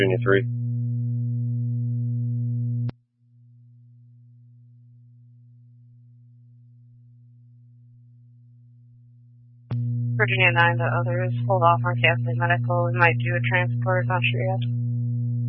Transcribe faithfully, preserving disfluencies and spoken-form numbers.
Virginia three. Virginia nine to others, hold off on canceling medical. We might do a transport, not sure yet.